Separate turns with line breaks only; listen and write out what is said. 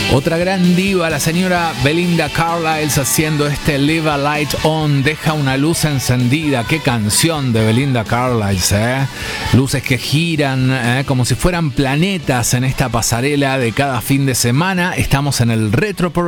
Otra gran diva, la señora Belinda Carlisle, haciendo este Leave a Light On, deja una luz encendida. Qué canción de Belinda Carlisle, luces que giran como si fueran planetas en esta pasarela de cada fin de semana. Estamos en el Retro